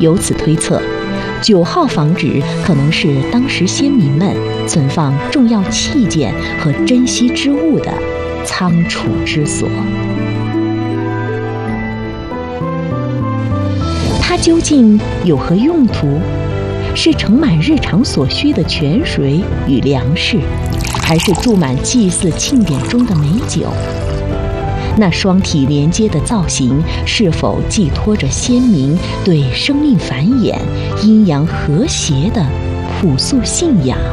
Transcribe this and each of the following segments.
由此推测，9号房址可能是当时先民们存放重要器件和珍稀之物的仓储之所。它究竟有何用途？是盛满日常所需的泉水与粮食，还是注满祭祀庆典中的美酒？那双体连接的造型是否寄托着先民对生命繁衍、阴阳和谐的朴素信仰？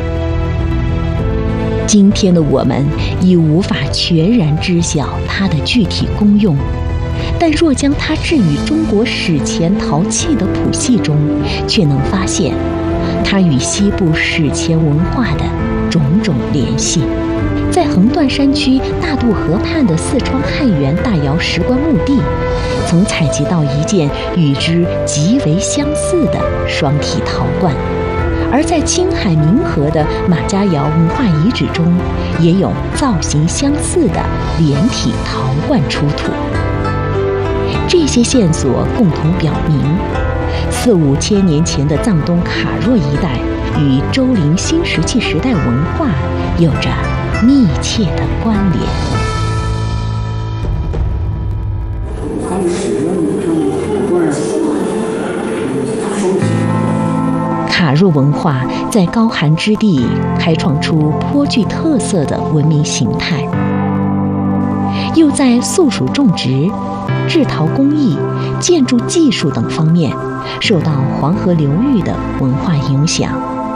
今天的我们已无法全然知晓它的具体功用，但若将它置于中国史前陶器的谱系中，却能发现它与西部史前文化的种种联系。在横断山区大渡河畔的四川汉源大窑石棺墓地，曾采集到一件与之极为相似的双体陶罐，而在青海明河的马家窑文化遗址中，也有造型相似的连体陶罐出土。这些线索共同表明，4、5千年前的藏东卡若一带与周陵新石器时代文化有着密切的关联。卡若文化在高寒之地开创出颇具特色的文明形态，又在素薯种植、制陶工艺、建筑技术等方面受到黄河流域的文化影响。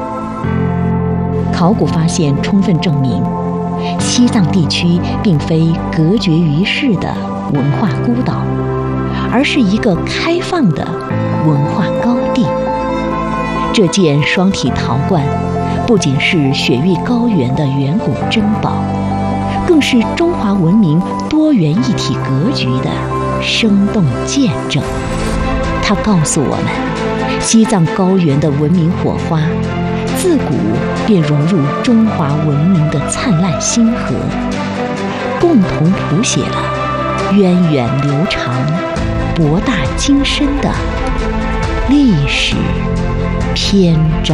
考古发现充分证明，西藏地区并非隔绝于世的文化孤岛，而是一个开放的文化高地。这件双体陶罐不仅是雪域高原的远古珍宝，更是中华文明多元一体格局的生动见证。它告诉我们，西藏高原的文明火花自古便融入中华文明的灿烂星河，共同谱写了源远流长、博大精深的历史篇章。